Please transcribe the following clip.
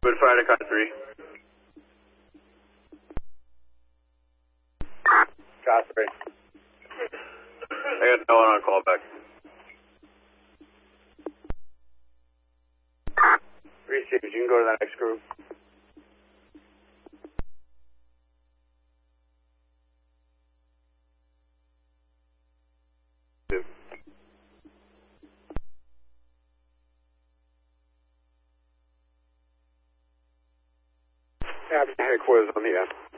Good Friday, Con 3. Con 3. I got no one on call back. Received, you can go to the next group. Headquarters on the end.